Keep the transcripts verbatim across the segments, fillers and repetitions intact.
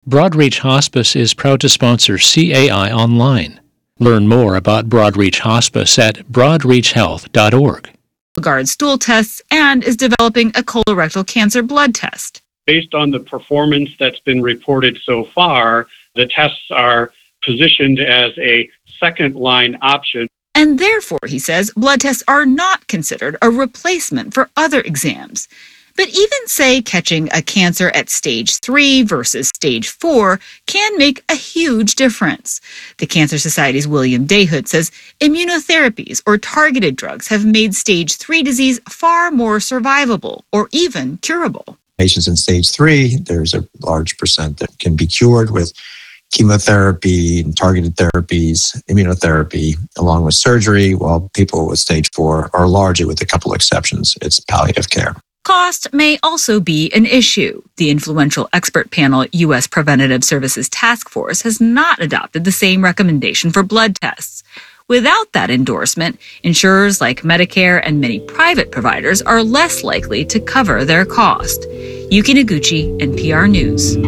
Broadreach Hospice is proud to sponsor C A I Online. Learn more about Broadreach Hospice at broadreach health dot org. Guard stool tests and is developing a colorectal cancer blood test. Based on the performance that's been reported so far, the tests are positioned as a second-line option. And therefore, he says, blood tests are not considered a replacement for other exams. But even, say, catching a cancer at stage three versus stage four can make a huge difference. The Cancer Society's William Dayhood says immunotherapies or targeted drugs have made stage three disease far more survivable or even curable. Patients in stage three, there's a large percent that can be cured with chemotherapy and targeted therapies, immunotherapy, along with surgery, while people with stage four are largely, with a couple exceptions, it's palliative care. Cost may also be an issue. The influential expert panel U S Preventative Services Task Force has not adopted the same recommendation for blood tests. Without that endorsement, insurers like Medicare and many private providers are less likely to cover their cost. Yuki Noguchi, N P R News.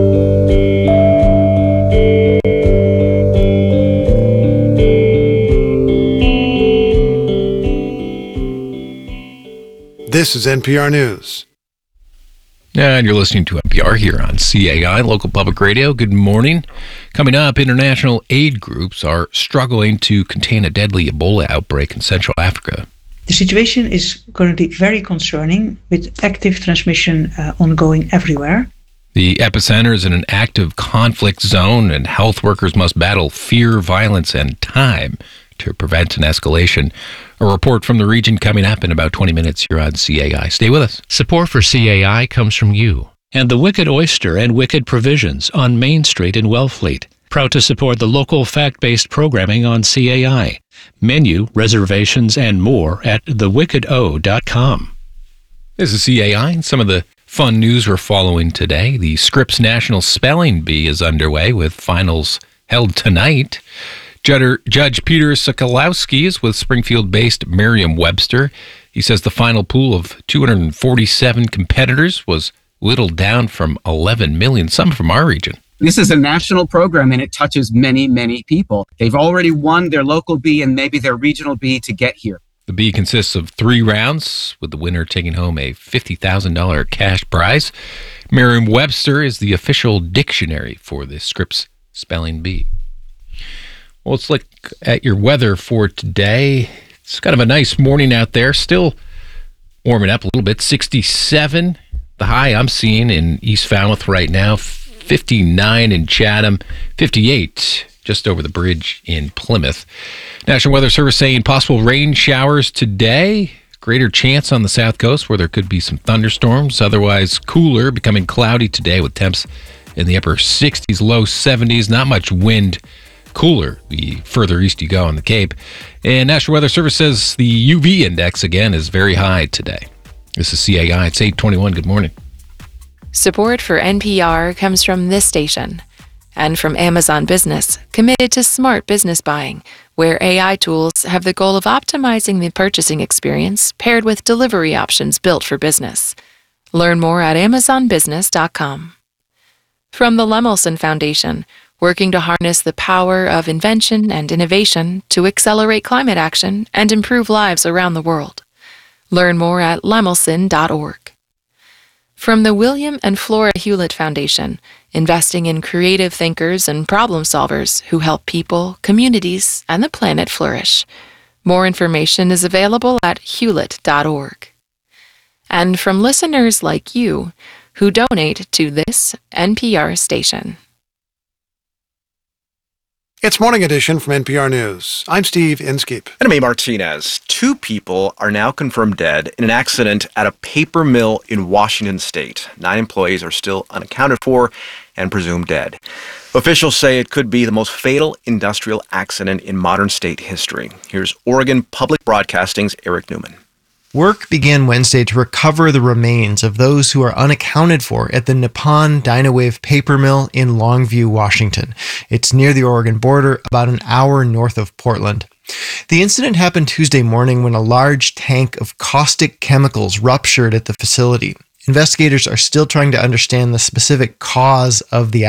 This is N P R News. And you're listening to N P R here on C A I, local public radio. Good morning. Coming up, international aid groups are struggling to contain a deadly Ebola outbreak in Central Africa. The situation is currently very concerning, with active transmission uh, ongoing everywhere. The epicenter is in an active conflict zone, and health workers must battle fear, violence, and time to prevent an escalation. A report from the region coming up in about twenty minutes here on C A I. Stay with us. Support for C A I comes from you and the Wicked Oyster and Wicked Provisions on Main Street in Wellfleet. Proud to support the local fact-based programming on C A I. Menu, reservations, and more at the wicked o dot com. This is C A I and some of the fun news we're following today. The Scripps National Spelling Bee is underway with finals held tonight. Judge Peter Sokolowski is with Springfield-based Merriam-Webster. He says the final pool of two hundred forty-seven competitors was whittled down from eleven million, some from our region. This is a national program, and it touches many, many people. They've already won their local bee and maybe their regional bee to get here. The bee consists of three rounds, with the winner taking home a fifty thousand dollars cash prize. Merriam-Webster is the official dictionary for the Scripps Spelling Bee. Well, let's look at your weather for today. It's kind of a nice morning out there. Still warming up a little bit. sixty-seven, the high I'm seeing in East Falmouth right now. fifty-nine in Chatham. fifty-eight just over the bridge in Plymouth. National Weather Service saying possible rain showers today. Greater chance on the south coast where there could be some thunderstorms. Otherwise cooler, becoming cloudy today with temps in the upper sixties, low seventies. Not much wind. Cooler the further east you go on the Cape. And National Weather Service says the U V index again is very high today. This is C A I. It's eight twenty-one. Good morning. Support for N P R comes from this station and from Amazon Business, committed to smart business buying, where A I tools have the goal of optimizing the purchasing experience paired with delivery options built for business. Learn more at amazon business dot com. From the Lemelson Foundation, working to harness the power of invention and innovation to accelerate climate action and improve lives around the world. Learn more at lemelson dot org. From the William and Flora Hewlett Foundation, investing in creative thinkers and problem solvers who help people, communities, and the planet flourish. More information is available at hewlett dot org. And from listeners like you who donate to this N P R station. It's Morning Edition from N P R News. I'm Steve Inskeep. And I'm A. Martinez. Two people are now confirmed dead in an accident at a paper mill in Washington state. Nine employees are still unaccounted for and presumed dead. Officials say it could be the most fatal industrial accident in modern state history. Here's Oregon Public Broadcasting's Eric Newman. Work began Wednesday to recover the remains of those who are unaccounted for at the Nippon Dynawave paper mill in Longview, Washington. It's near the Oregon border, about an hour north of Portland. The incident happened Tuesday morning when a large tank of caustic chemicals ruptured at the facility. Investigators are still trying to understand the specific cause of the